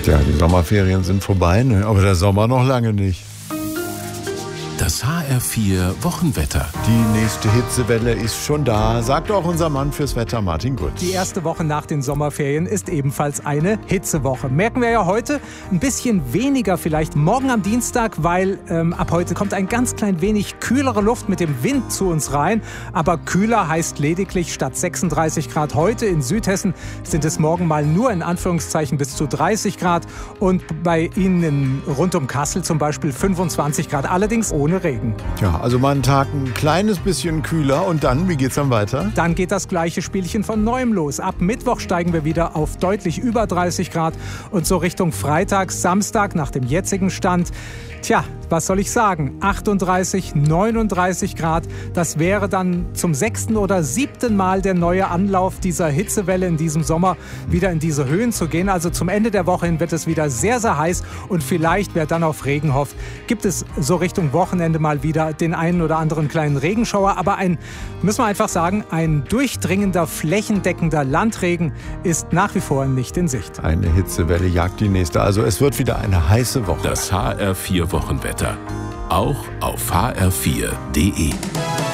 Tja, die Sommerferien sind vorbei, ne? Aber der Sommer noch lange nicht. Das HR4 Wochenwetter. Die nächste Hitzewelle ist schon da, sagt auch unser Mann fürs Wetter, Martin Gutz. Die erste Woche nach den Sommerferien ist ebenfalls eine Hitzewoche. Merken wir ja heute ein bisschen weniger vielleicht morgen am Dienstag, weil ab heute kommt ein ganz klein wenig kühlere Luft mit dem Wind zu uns rein. Aber kühler heißt lediglich statt 36 Grad heute in Südhessen sind es morgen mal nur in Anführungszeichen bis zu 30 Grad. Und bei Ihnen rund um Kassel zum Beispiel 25 Grad, allerdings ohne Regen. Ja, also mal einen Tag ein kleines bisschen kühler und dann, wie geht's dann weiter? Dann geht das gleiche Spielchen von neuem los. Ab Mittwoch steigen wir wieder auf deutlich über 30 Grad und so Richtung Freitag, Samstag nach dem jetzigen Stand. Tja, was soll ich sagen? 38, 39 Grad. Das wäre dann zum 6. oder 7. Mal der neue Anlauf dieser Hitzewelle in diesem Sommer, wieder in diese Höhen zu gehen. Also zum Ende der Woche hin wird es wieder sehr, sehr heiß und vielleicht, wer dann auf Regen hofft, gibt es so Richtung Wochenende mal wieder den einen oder anderen kleinen Regenschauer. Aber müssen wir einfach sagen, ein durchdringender, flächendeckender Landregen ist nach wie vor nicht in Sicht. Eine Hitzewelle jagt die nächste. Also es wird wieder eine heiße Woche. Das HR4 Wochenwetter. Auch auf hr4.de.